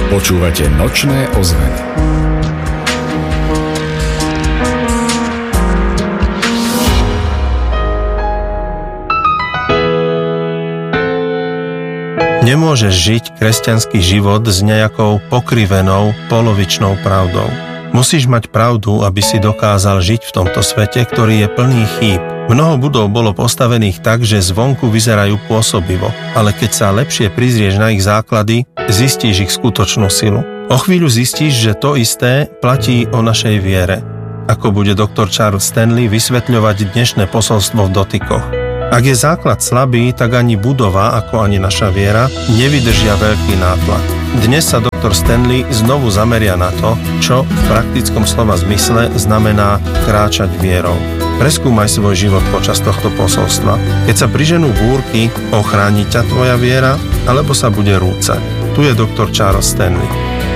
Počúvate Nočné ozveny. Nemôžeš žiť kresťanský život s nejakou pokrivenou, polovičnou pravdou. Musíš mať pravdu, aby si dokázal žiť v tomto svete, ktorý je plný chýb. Mnoho budov bolo postavených tak, že zvonku vyzerajú pôsobivo, ale keď sa lepšie prizrieš na ich základy, zistíš ich skutočnú silu. O chvíľu zistíš, že to isté platí o našej viere. Ako bude doktor Charles Stanley vysvetľovať dnešné posolstvo v dotykoch. Ak je základ slabý, tak ani budova, ako ani naša viera, nevydržia veľký nátlak. Dnes sa doktor Stanley znovu zameria na to, čo v praktickom slova zmysle znamená kráčať vierou. Preskúmaj svoj život počas tohto posolstva. Keď sa priženú búrky, ochráni ťa tvoja viera, alebo sa bude rúcať. Tu je doktor Charles Stanley.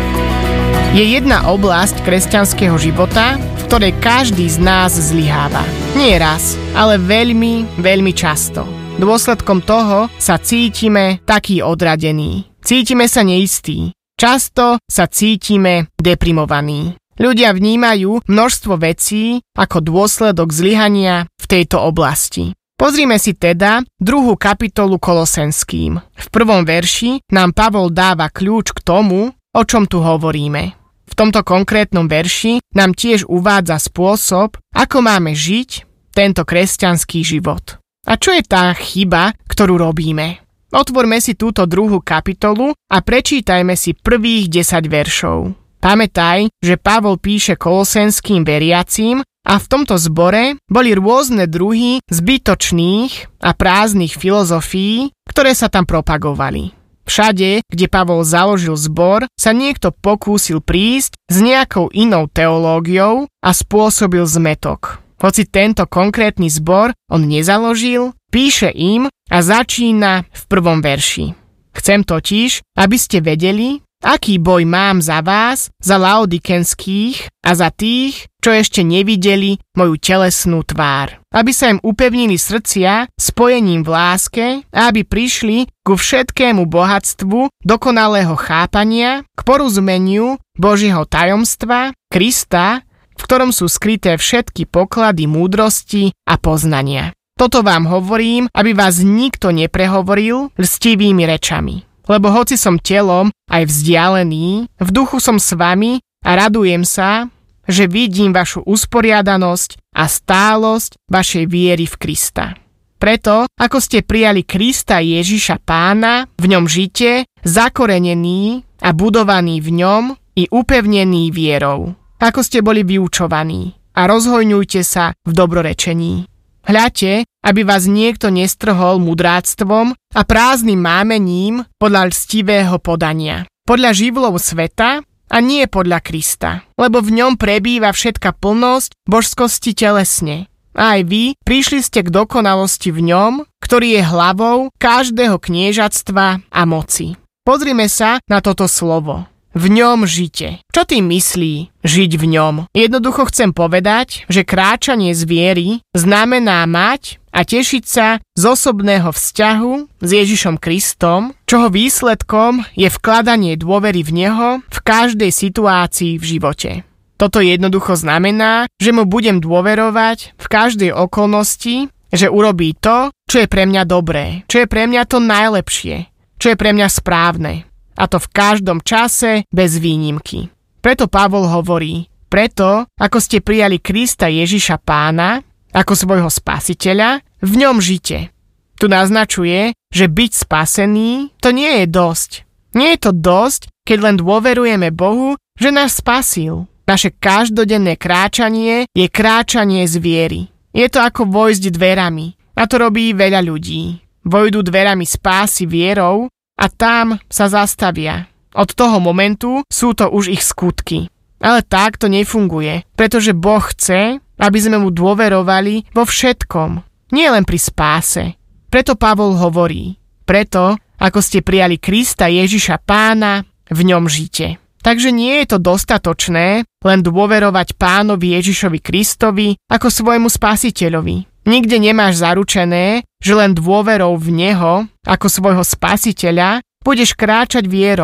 Je jedna oblasť kresťanského života, v ktorej každý z nás zlyháva. Nie raz, ale veľmi, veľmi často. Dôsledkom toho sa cítime taký odradení. Cítime sa neistí. Často sa cítime deprimovaní. Ľudia vnímajú množstvo vecí ako dôsledok zlyhania v tejto oblasti. Pozrime si teda 2. kapitolu Kolosenským. V 1. verši nám Pavol dáva kľúč k tomu, o čom tu hovoríme. V tomto konkrétnom verši nám tiež uvádza spôsob, ako máme žiť tento kresťanský život. A čo je tá chyba, ktorú robíme? Otvorme si túto 2. kapitolu a prečítajme si prvých 10 veršov. Pamätaj, že Pavol píše kolosenským veriacím a v tomto zbore boli rôzne druhy zbytočných a prázdnych filozofií, ktoré sa tam propagovali. Všade, kde Pavol založil zbor, sa niekto pokúsil prísť s nejakou inou teológiou a spôsobil zmätok. Hoci tento konkrétny zbor on nezaložil, píše im a začína v 1. verši. Chcem totiž, aby ste vedeli, aký boj mám za vás, za laodikenských a za tých, čo ešte nevideli moju telesnú tvár. Aby sa im upevnili srdcia spojením v láske a aby prišli ku všetkému bohatstvu dokonalého chápania, k porozumeniu Božieho tajomstva, Krista, v ktorom sú skryté všetky poklady múdrosti a poznania. Toto vám hovorím, aby vás nikto neprehovoril lstivými rečami. Lebo hoci som telom aj vzdialený, v duchu som s vami a radujem sa, že vidím vašu usporiadanosť a stálosť vašej viery v Krista. Preto, ako ste prijali Krista Ježiša Pána, v ňom žite, zakorenení a budovaní v ňom i upevnení vierou. Ako ste boli vyučovaní a rozhojňujte sa v dobrorečení. Hľadte, aby vás niekto nestrhol mudráctvom a prázdnym mámením podľa lstivého podania. Podľa živlov sveta a nie podľa Krista, lebo v ňom prebýva všetka plnosť božskosti telesne. A aj vy prišli ste k dokonalosti v ňom, ktorý je hlavou každého kniežatstva a moci. Pozrime sa na toto slovo. V ňom žite. Čo tým myslí žiť v ňom? Jednoducho chcem povedať, že kráčanie z viery znamená mať a tešiť sa z osobného vzťahu s Ježišom Kristom, čoho výsledkom je vkladanie dôvery v Neho v každej situácii v živote. Toto jednoducho znamená, že mu budem dôverovať v každej okolnosti, že urobí to, čo je pre mňa dobré, čo je pre mňa to najlepšie, čo je pre mňa správne. A to v každom čase bez výnimky. Preto Pavol hovorí, preto, ako ste prijali Krista Ježiša Pána, ako svojho spasiteľa, v ňom žite. Tu naznačuje, že byť spasený, to nie je dosť. Nie je to dosť, keď len dôverujeme Bohu, že nás spasil. Naše každodenné kráčanie je kráčanie z viery. Je to ako vojsť dverami. A to robí veľa ľudí. Vojdu dverami spásy vierou, a tam sa zastavia. Od toho momentu sú to už ich skutky. Ale tak to nefunguje, pretože Boh chce, aby sme mu dôverovali vo všetkom, nie len pri spáse. Preto Pavol hovorí, preto, ako ste prijali Krista Ježiša Pána, v ňom žite. Takže nie je to dostatočné len dôverovať Pánovi Ježišovi Kristovi ako svojmu spasiteľovi. Nikde nemáš zaručené, že len dôverou v Neho, ako svojho spasiteľa, budeš kráčať vierou.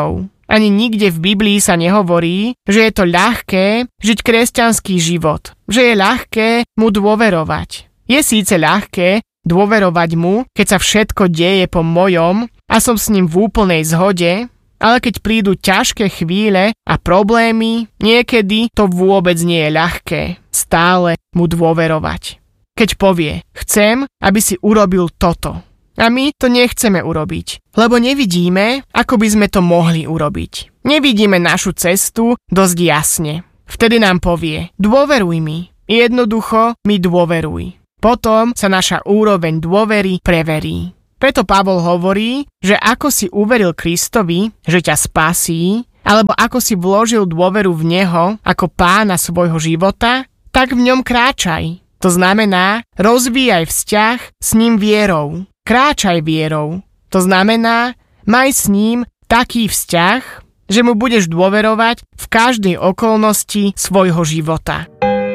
Ani nikde v Biblii sa nehovorí, že je to ľahké žiť kresťanský život, že je ľahké mu dôverovať. Je síce ľahké dôverovať mu, keď sa všetko deje po mojom a som s ním v úplnej zhode, ale keď prídu ťažké chvíle a problémy, niekedy to vôbec nie je ľahké stále mu dôverovať. Keď povie, chcem, aby si urobil toto. A my to nechceme urobiť, lebo nevidíme, ako by sme to mohli urobiť. Nevidíme našu cestu dosť jasne. Vtedy nám povie, dôveruj mi, jednoducho mi dôveruj. Potom sa naša úroveň dôvery preverí. Preto Pavol hovorí, že ako si uveril Kristovi, že ťa spasí, alebo ako si vložil dôveru v Neho ako pána svojho života, tak v ňom kráčaj. To znamená, rozvíjaj vzťah s ním vierou. Kráčaj vierou. To znamená, maj s ním taký vzťah, že mu budeš dôverovať v každej okolnosti svojho života.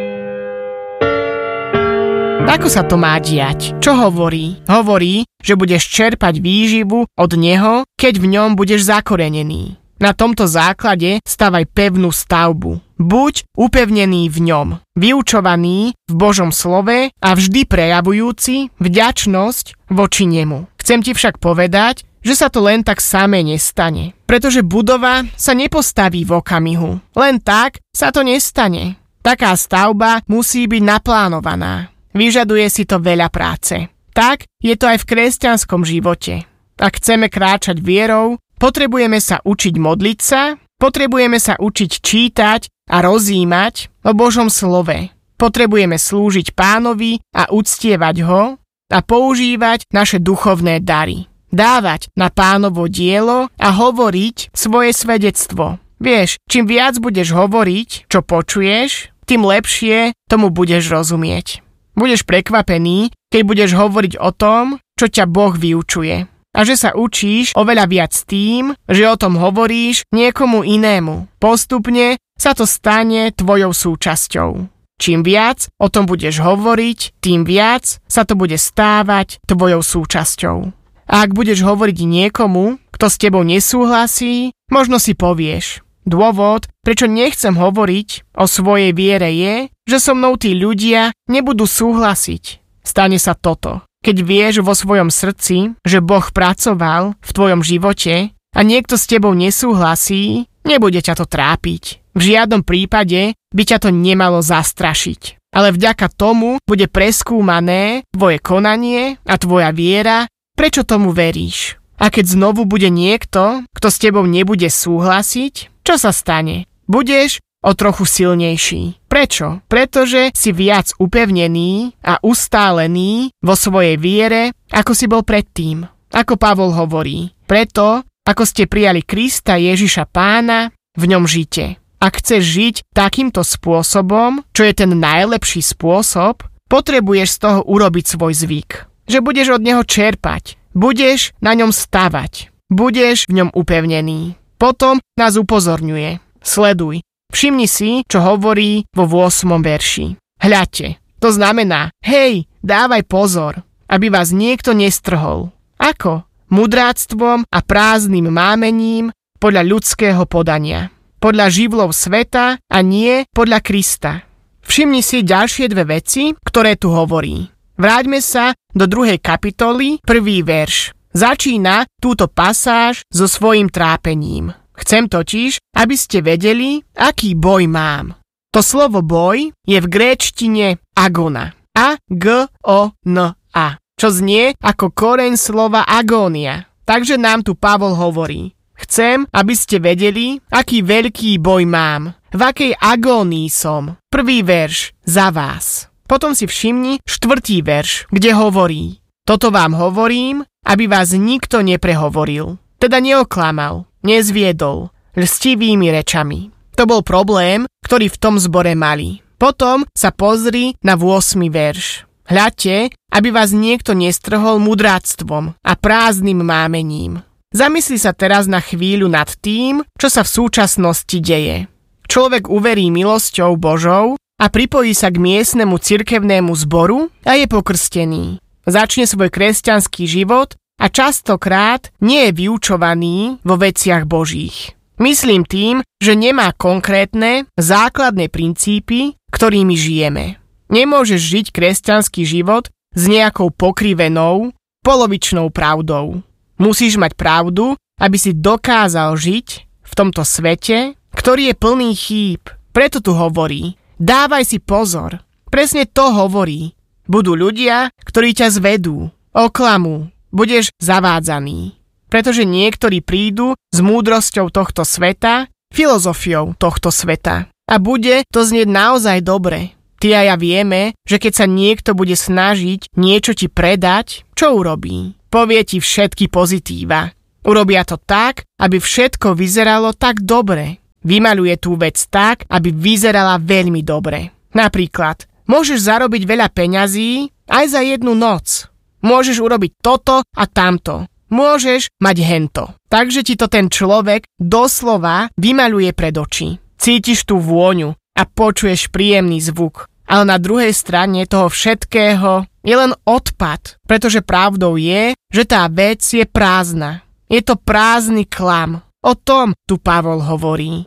Ako sa to má diať? Čo hovorí? Hovorí, že budeš čerpať výživu od neho, keď v ňom budeš zakorenený. Na tomto základe stavaj pevnú stavbu. Buď upevnený v ňom, vyučovaný v Božom slove a vždy prejavujúci vďačnosť voči nemu. Chcem ti však povedať, že sa to len tak samé nestane. Pretože budova sa nepostaví v okamihu. Len tak sa to nestane. Taká stavba musí byť naplánovaná. Vyžaduje si to veľa práce. Tak je to aj v kresťanskom živote. Ak chceme kráčať vierou, potrebujeme sa učiť modliť sa, potrebujeme sa učiť čítať a rozjímať o Božom slove. Potrebujeme slúžiť Pánovi a uctievať ho a používať naše duchovné dary. Dávať na Pánovo dielo a hovoriť svoje svedectvo. Vieš, čím viac budeš hovoriť, čo počuješ, tým lepšie tomu budeš rozumieť. Budeš prekvapený, keď budeš hovoriť o tom, čo ťa Boh vyučuje. A že sa učíš oveľa viac tým, že o tom hovoríš niekomu inému. Postupne sa to stane tvojou súčasťou. Čím viac o tom budeš hovoriť, tým viac sa to bude stávať tvojou súčasťou. A ak budeš hovoriť niekomu, kto s tebou nesúhlasí, možno si povieš. Dôvod, prečo nechcem hovoriť o svojej viere je, že so mnou tí ľudia nebudú súhlasiť. Stane sa toto. Keď vieš vo svojom srdci, že Boh pracoval v tvojom živote a niekto s tebou nesúhlasí, nebude ťa to trápiť. V žiadnom prípade by ťa to nemalo zastrašiť. Ale vďaka tomu bude preskúmané tvoje konanie a tvoja viera, prečo tomu veríš. A keď znovu bude niekto, kto s tebou nebude súhlasiť, čo sa stane? Budeš o trochu silnejší. Prečo? Pretože si viac upevnený a ustálený vo svojej viere, ako si bol predtým. Ako Pavol hovorí, preto, ako ste prijali Krista Ježiša Pána, v ňom žite. Ak chceš žiť takýmto spôsobom, čo je ten najlepší spôsob, potrebuješ z toho urobiť svoj zvyk. Že budeš od neho čerpať, budeš na ňom stavať, budeš v ňom upevnený. Potom nás upozorňuje. Sleduj. Všimni si, čo hovorí vo 8. verši. Hľadte. To znamená, hej, dávaj pozor, aby vás niekto nestrhol. Ako? Mudráctvom a prázdnym mámením podľa ľudského podania. Podľa živlov sveta a nie podľa Krista. Všimni si ďalšie dve veci, ktoré tu hovorí. Vráťme sa do 2. kapitoly, 1. verš. Začína túto pasáž so svojím trápením. Chcem totiž, aby ste vedeli, aký boj mám. To slovo boj je v gréčtine agona. A-G-O-N-A. Čo znie ako koreň slova agónia. Takže nám tu Pavol hovorí. Chcem, aby ste vedeli, aký veľký boj mám. V akej agónii som. 1. verš. Za vás. Potom si všimni 4. verš, kde hovorí. Toto vám hovorím, aby vás nikto neprehovoril. Teda neoklamal, nezviedol lstivými rečami. To bol problém, ktorý v tom zbore mali. Potom sa pozri na 8. verš. Hľadte, aby vás niekto nestrhol mudráctvom a prázdnym mámením. Zamysli sa teraz na chvíľu nad tým, čo sa v súčasnosti deje. Človek uverí milosťou Božou a pripojí sa k miestnemu cirkevnému zboru a je pokrstený. Začne svoj kresťanský život a častokrát nie je vyučovaný vo veciach Božích. Myslím tým, že nemá konkrétne, základné princípy, ktorými žijeme. Nemôžeš žiť kresťanský život s nejakou pokrivenou, polovičnou pravdou. Musíš mať pravdu, aby si dokázal žiť v tomto svete, ktorý je plný chýb. Preto tu hovorí, dávaj si pozor. Presne to hovorí. Budú ľudia, ktorí ťa zvedú, oklamú, budeš zavádzaný. Pretože niektorí prídu s múdrosťou tohto sveta, filozofiou tohto sveta. A bude to znieť naozaj dobre. Ty a ja vieme, že keď sa niekto bude snažiť niečo ti predať, čo urobí? Povie ti všetky pozitíva. Urobia to tak, aby všetko vyzeralo tak dobre. Vymaľuje tú vec tak, aby vyzerala veľmi dobre. Napríklad, môžeš zarobiť veľa peňazí aj za jednu noc. Môžeš urobiť toto a tamto. Môžeš mať hento. Takže ti to ten človek doslova vymaľuje pred oči. Cítiš tú vôňu a počuješ príjemný zvuk. Ale na druhej strane toho všetkého je len odpad. Pretože pravdou je, že tá vec je prázdna. Je to prázdny klam. O tom tu Pavol hovorí.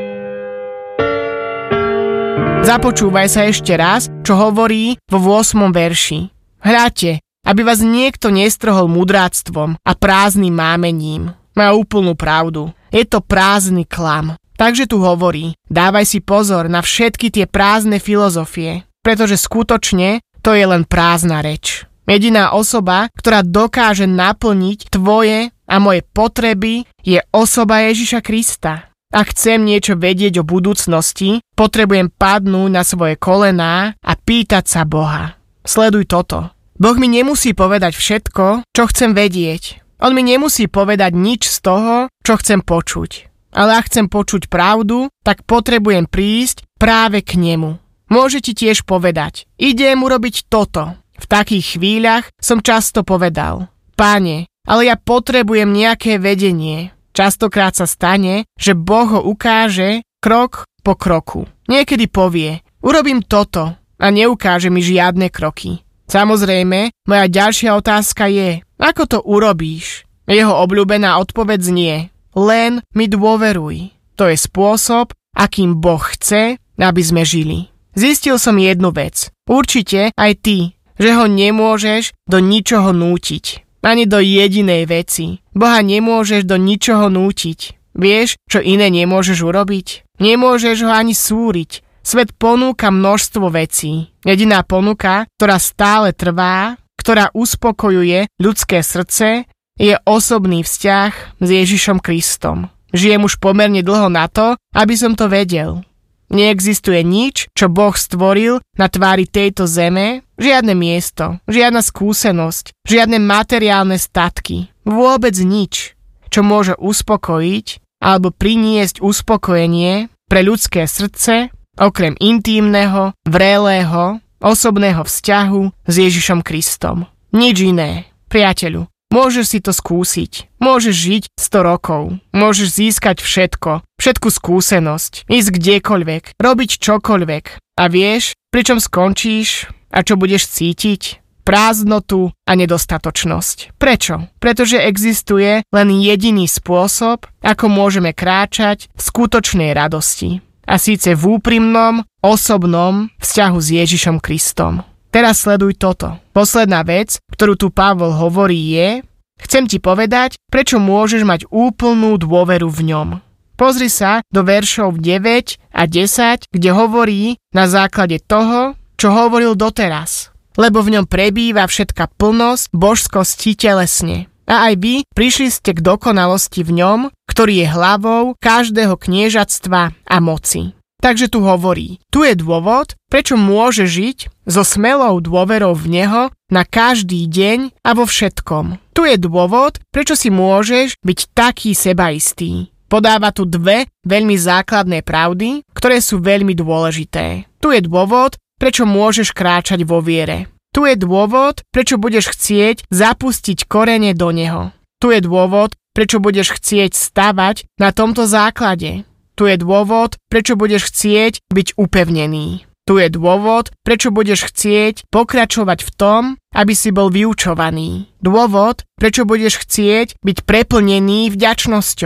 Započúvaj sa ešte raz, čo hovorí vo 8. verši. Hľadte, aby vás niekto nestrhol mudráctvom a prázdnym mámením. Má úplnú pravdu. Je to prázdny klam. Takže tu hovorí, dávaj si pozor na všetky tie prázdne filozofie, pretože skutočne to je len prázdna reč. Jediná osoba, ktorá dokáže naplniť tvoje a moje potreby, je osoba Ježiša Krista. Ak chcem niečo vedieť o budúcnosti, potrebujem padnúť na svoje kolená a pýtať sa Boha. Sleduj toto. Boh mi nemusí povedať všetko, čo chcem vedieť. On mi nemusí povedať nič z toho, čo chcem počuť. Ale ak chcem počuť pravdu, tak potrebujem prísť práve k nemu. Môže ti tiež povedať, idem urobiť toto. V takých chvíľach som často povedal, Páne, ale ja potrebujem nejaké vedenie. Častokrát sa stane, že Boh ho ukáže krok po kroku. Niekedy povie, urobím toto a neukáže mi žiadne kroky. Samozrejme, moja ďalšia otázka je, ako to urobíš? Jeho obľúbená odpoveď znie, len mi dôveruj. To je spôsob, akým Boh chce, aby sme žili. Zistil som jednu vec, určite aj ty, že ho nemôžeš do ničoho nútiť. Ani do jedinej veci. Boha nemôžeš do ničoho nútiť. Vieš, čo iné nemôžeš urobiť? Nemôžeš ho ani súriť. Svet ponúka množstvo vecí. Jediná ponuka, ktorá stále trvá, ktorá uspokojuje ľudské srdce, je osobný vzťah s Ježišom Kristom. Žijem už pomerne dlho na to, aby som to vedel. Neexistuje nič, čo Boh stvoril na tvári tejto zeme, žiadne miesto, žiadna skúsenosť, žiadne materiálne statky, vôbec nič, čo môže uspokojiť alebo priniesť uspokojenie pre ľudské srdce, okrem intímneho, vrelého, osobného vzťahu s Ježišom Kristom. Nič iné, priateľu. Môžeš si to skúsiť. Môžeš žiť 100 rokov. Môžeš získať všetku skúsenosť, ísť kdekoľvek, robiť čokoľvek. A vieš, pričom skončíš a čo budeš cítiť? Prázdnotu a nedostatočnosť. Prečo? Pretože existuje len jediný spôsob, ako môžeme kráčať v skutočnej radosti. A síce v úprimnom, osobnom vzťahu s Ježišom Kristom. Teraz sleduj toto. Posledná vec, ktorú tu Pavol hovorí je, chcem ti povedať, prečo môžeš mať úplnú dôveru v ňom. Pozri sa do veršov 9 a 10, kde hovorí na základe toho, čo hovoril doteraz. Lebo v ňom prebýva všetka plnosť božskosti telesne. A aj vy prišli ste k dokonalosti v ňom, ktorý je hlavou každého kniežatstva a moci. Takže tu hovorí, tu je dôvod, prečo môže žiť so smelou dôverou v Neho na každý deň a vo všetkom. Tu je dôvod, prečo si môžeš byť taký sebaistý. Podáva tu dve veľmi základné pravdy, ktoré sú veľmi dôležité. Tu je dôvod, prečo môžeš kráčať vo viere. Tu je dôvod, prečo budeš chcieť zapustiť korene do neho. Tu je dôvod, prečo budeš chcieť stavať na tomto základe. Tu je dôvod, prečo budeš chcieť byť upevnený. Tu je dôvod, prečo budeš chcieť pokračovať v tom, aby si bol vyučovaný. Dôvod, prečo budeš chcieť byť preplnený vďačnosťou.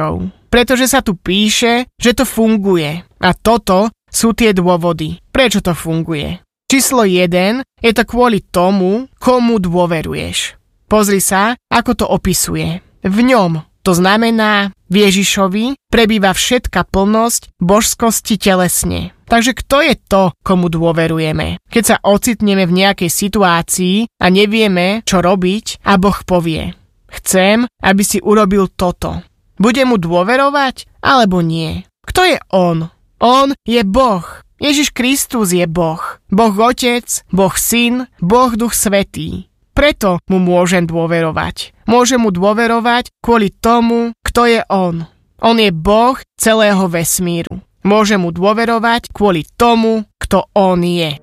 Pretože sa tu píše, že to funguje. A toto sú tie dôvody, prečo to funguje. Číslo 1 je to kvôli tomu, komu dôveruješ. Pozri sa, ako to opisuje. V ňom, to znamená v Ježišovi, prebýva všetka plnosť božskosti telesne. Takže kto je to, komu dôverujeme? Keď sa ocitneme v nejakej situácii a nevieme, čo robiť, a Boh povie: chcem, aby si urobil toto. Bude mu dôverovať, alebo nie? Kto je on? On je Boh. Ježiš Kristus je Boh. Boh Otec, Boh Syn, Boh Duch Svätý. Preto mu môžem dôverovať. Môžem mu dôverovať kvôli tomu, kto je on. On je Boh celého vesmíru. Môžem mu dôverovať kvôli tomu, kto on je.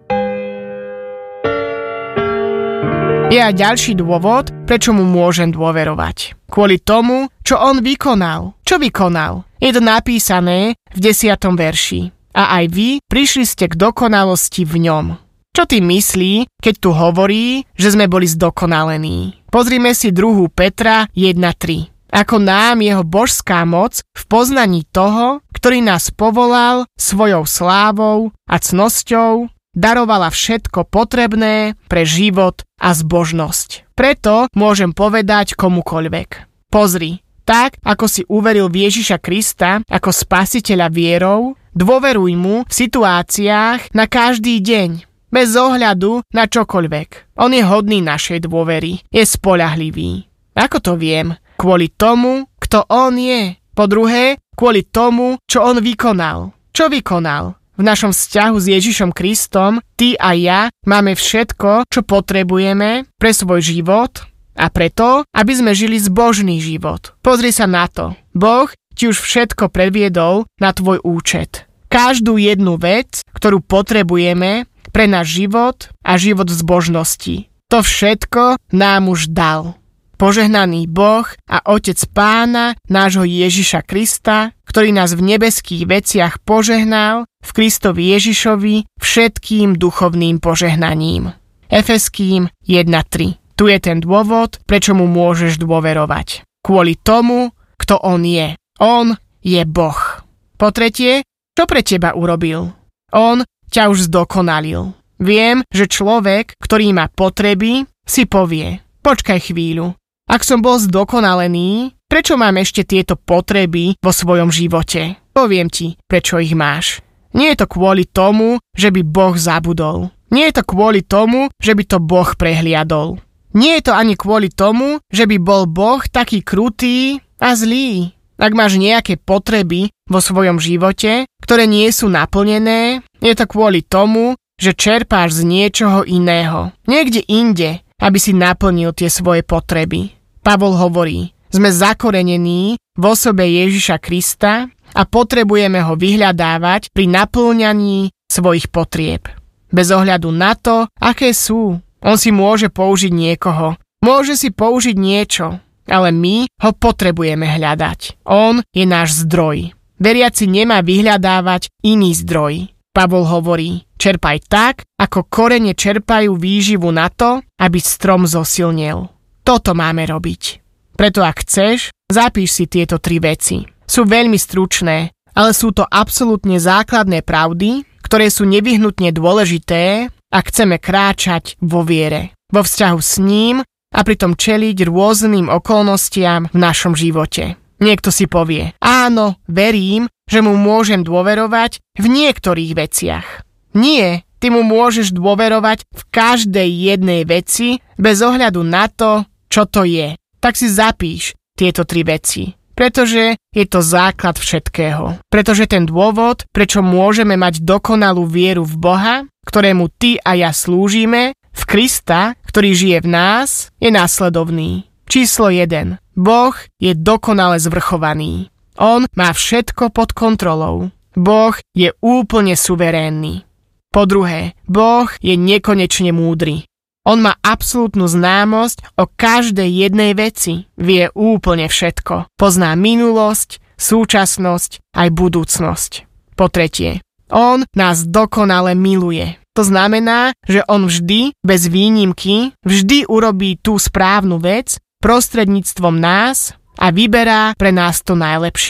Je aj ďalší dôvod, prečo mu môžem dôverovať. Kvôli tomu, čo on vykonal. Čo vykonal? Je to napísané v 10. verši. A aj vy prišli ste k dokonalosti v ňom. Čo ty myslí, keď tu hovorí, že sme boli zdokonalení? Pozrime si 2. Petra 1.3. Ako nám jeho božská moc v poznaní toho, ktorý nás povolal svojou slávou a cnosťou, darovala všetko potrebné pre život a zbožnosť. Preto môžem povedať komukoľvek: pozri, tak ako si uveril v Ježiša Krista ako spasiteľa vierou, dôveruj mu v situáciách na každý deň, bez ohľadu na čokoľvek. On je hodný našej dôvery, je spoľahlivý. Ako to viem? Kvôli tomu, kto on je. Po druhé, kvôli tomu, čo on vykonal. Čo vykonal? V našom vzťahu s Ježišom Kristom ty a ja máme všetko, čo potrebujeme pre svoj život a preto, aby sme žili zbožný život. Pozri sa na to. Boh ti už všetko predviedol na tvoj účet. Každú jednu vec, ktorú potrebujeme pre náš život a život v zbožnosti. To všetko nám už dal. Požehnaný Boh a Otec Pána, nášho Ježiša Krista, ktorý nás v nebeských veciach požehnal v Kristovi Ježišovi všetkým duchovným požehnaním. Efeským 1.3. Tu je ten dôvod, prečo mu môžeš dôverovať. Kvôli tomu, kto on je. On je Boh. Po tretie, čo pre teba urobil? On ťa už zdokonalil. Viem, že človek, ktorý má potreby, si povie: počkaj chvíľu. Ak som bol zdokonalený, prečo mám ešte tieto potreby vo svojom živote? Poviem ti, prečo ich máš. Nie je to kvôli tomu, že by Boh zabudol. Nie je to kvôli tomu, že by to Boh prehliadol. Nie je to ani kvôli tomu, že by bol Boh taký krutý a zlý. Ak máš nejaké potreby vo svojom živote, ktoré nie sú naplnené, je to kvôli tomu, že čerpáš z niečoho iného. Niekde inde, aby si naplnil tie svoje potreby. Pavol hovorí: sme zakorenení v osobe Ježiša Krista a potrebujeme ho vyhľadávať pri naplňaní svojich potrieb. Bez ohľadu na to, aké sú. On si môže použiť niekoho. Môže si použiť niečo. Ale my ho potrebujeme hľadať. On je náš zdroj. Veriaci nemá vyhľadávať iný zdroj. Pavol hovorí: čerpaj tak, ako korene čerpajú výživu na to, aby strom zosilnil. Toto máme robiť. Preto ak chceš, zapíš si tieto 3 veci. Sú veľmi stručné, ale sú to absolútne základné pravdy, ktoré sú nevyhnutne dôležité, ak chceme kráčať vo viere, vo vzťahu s ním a pritom čeliť rôznym okolnostiam v našom živote. Niekto si povie: áno, verím, že mu môžem dôverovať v niektorých veciach. Nie, ty mu môžeš dôverovať v každej jednej veci bez ohľadu na to, čo to je. Tak si zapíš tieto 3 veci. Pretože je to základ všetkého. Pretože ten dôvod, prečo môžeme mať dokonalú vieru v Boha, ktorému ty a ja slúžime, v Krista, ktorý žije v nás, je následovný. Číslo 1. Boh je dokonale zvrchovaný. On má všetko pod kontrolou. Boh je úplne suverénny. Po druhé, Boh je nekonečne múdry. On má absolútnu známosť o každej jednej veci. Vie úplne všetko. Pozná minulosť, súčasnosť aj budúcnosť. Po tretie, on nás dokonale miluje. To znamená, že on vždy, bez výnimky, vždy urobí tú správnu vec prostredníctvom nás a vyberá pre nás to najlepšie.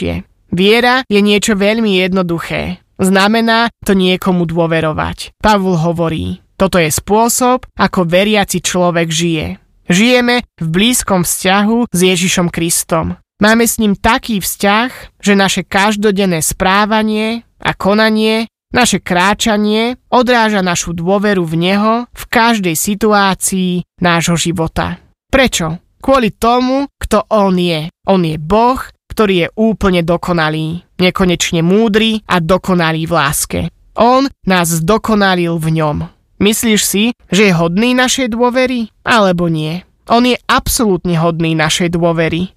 Viera je niečo veľmi jednoduché. Znamená to niekomu dôverovať. Pavol hovorí, toto je spôsob, ako veriaci človek žije. Žijeme v blízkom vzťahu s Ježišom Kristom. Máme s ním taký vzťah, že naše každodenné správanie a konanie, naše kráčanie odráža našu dôveru v Neho v každej situácii nášho života. Prečo? Kvôli tomu, kto On je. On je Boh, ktorý je úplne dokonalý, nekonečne múdry a dokonalý v láske. On nás zdokonalil v ňom. Myslíš si, že je hodný našej dôvery? Alebo nie? On je absolútne hodný našej dôvery.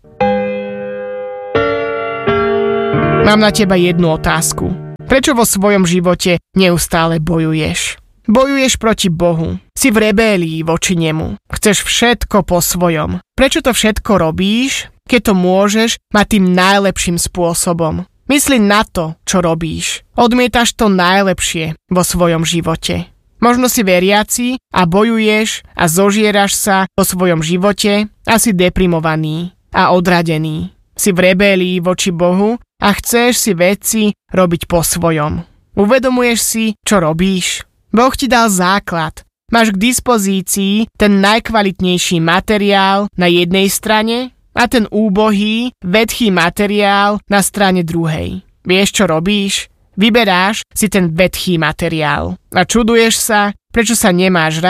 Mám na teba jednu otázku. Prečo vo svojom živote neustále bojuješ? Bojuješ proti Bohu. Si v rebélii voči nemu. Chceš všetko po svojom. Prečo to všetko robíš, keď to môžeš mať tým najlepším spôsobom? Mysli na to, čo robíš. Odmietaš to najlepšie vo svojom živote. Možno si veriaci a bojuješ a zožieraš sa vo svojom živote a si deprimovaný a odradený. Si v rebélii voči Bohu a chceš si veci robiť po svojom. Uvedomuješ si, čo robíš? Boh ti dal základ. Máš k dispozícii ten najkvalitnejší materiál na jednej strane a ten úbohý, vetchý materiál na strane druhej. Vieš, čo robíš? Vyberáš si ten vetchý materiál a čuduješ sa, prečo sa nemáš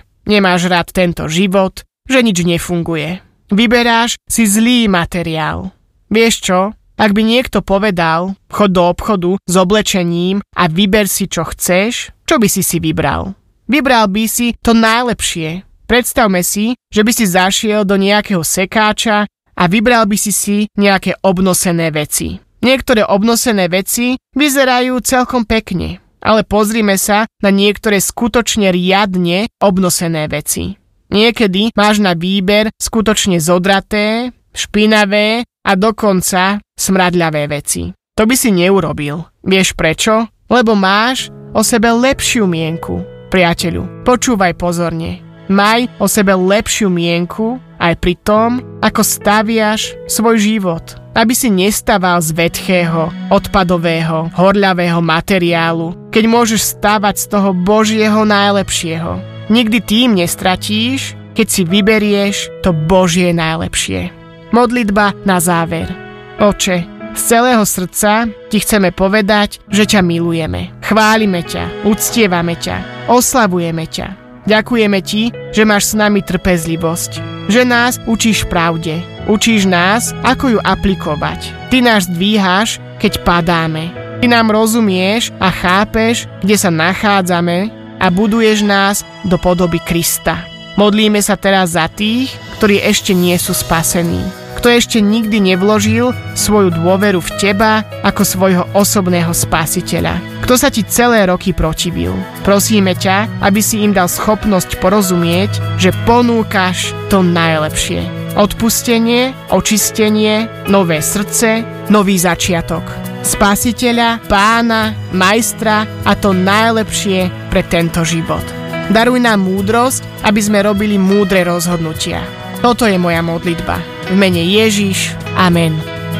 rád tento život, že nič nefunguje. Vyberáš si zlý materiál. Vieš čo? Ak by niekto povedal, choď do obchodu s oblečením a vyber si, čo chceš, čo by si vybral? Vybral by si to najlepšie. Predstavme si, že by si zašiel do nejakého sekáča a vybral by si nejaké obnosené veci. Niektoré obnosené veci vyzerajú celkom pekne, ale pozrime sa na niektoré skutočne riadne obnosené veci. Niekedy máš na výber skutočne zodraté, špinavé a dokonca smradľavé veci. To by si neurobil. Vieš prečo? Lebo máš o sebe lepšiu mienku. Priateľu, počúvaj pozorne. Maj o sebe lepšiu mienku aj pri tom, ako staviaš svoj život. Aby si nestával z vetchého, odpadového, horľavého materiálu, keď môžeš stavať z toho Božieho najlepšieho. Nikdy tým nestratíš, keď si vyberieš to Božie najlepšie. Modlitba na záver. Oče, z celého srdca ti chceme povedať, že ťa milujeme. Chválime ťa, uctievame ťa, oslavujeme ťa. Ďakujeme ti, že máš s nami trpezlivosť, že nás učíš pravde, učíš nás, ako ju aplikovať. Ty nás zdvíhaš, keď padáme. Ty nám rozumieš a chápeš, kde sa nachádzame a buduješ nás do podoby Krista. Modlíme sa teraz za tých, ktorí ešte nie sú spasení. Kto ešte nikdy nevložil svoju dôveru v teba ako svojho osobného spasiteľa. Kto sa ti celé roky protivil. Prosíme ťa, aby si im dal schopnosť porozumieť, že ponúkaš to najlepšie. Odpustenie, očistenie, nové srdce, nový začiatok. Spasiteľa, pána, majstra a to najlepšie pre tento život. Daruj nám múdrosť, aby sme robili múdre rozhodnutia. Toto je moja modlitba. V mene Ježiš. Amen.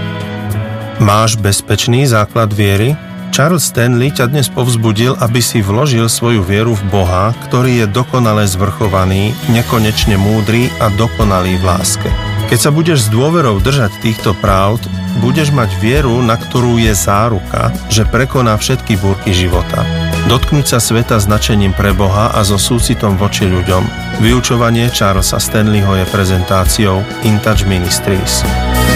Máš bezpečný základ viery? Charles Stanley ťa dnes povzbudil, aby si vložil svoju vieru v Boha, ktorý je dokonale zvrchovaný, nekonečne múdry a dokonalý v láske. Keď sa budeš s dôverou držať týchto pravd, budeš mať vieru, na ktorú je záruka, že prekoná všetky búrky života. Dotknúť sa sveta značením pre Boha a so súcitom voči ľuďom. Vyučovanie Charlesa Stanleyho je prezentáciou InTouch Ministries.